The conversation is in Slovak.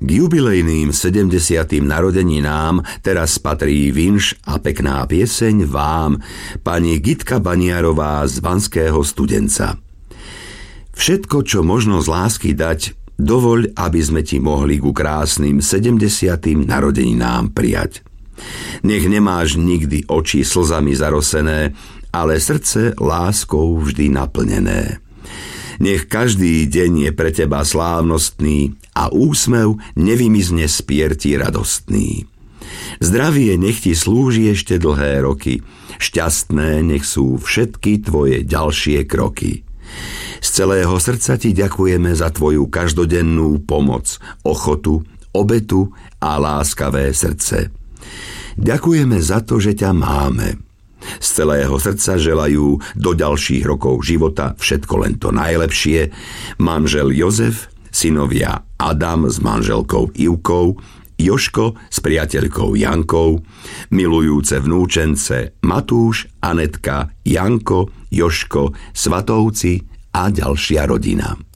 K jubilejným 70. narodeninám teraz patrí vinš a pekná pieseň vám, pani Gitka Baniarová z Banského Studenca. Všetko, čo možno z lásky dať, dovoľ, aby sme ti mohli ku krásnym 70. narodeninám prijať. Nech nemáš nikdy oči slzami zarosené, ale srdce láskou vždy naplnené. Nech každý deň je pre teba slávnostný a úsmev nevymizne z pierti radostný. Zdravie nech ti slúži ešte dlhé roky, šťastné nech sú všetky tvoje ďalšie kroky. Z celého srdca ti ďakujeme za tvoju každodennú pomoc, ochotu, obetu a láskavé srdce. Ďakujeme za to, že ťa máme. Z celého srdca želajú do ďalších rokov života všetko len to najlepšie manžel Jozef, synovia Adam s manželkou Ivkou, Jožko s priateľkou Jankou, milujúce vnúčence Matúš, Anetka, Janko, Jožko, svatovci a ďalšia rodina.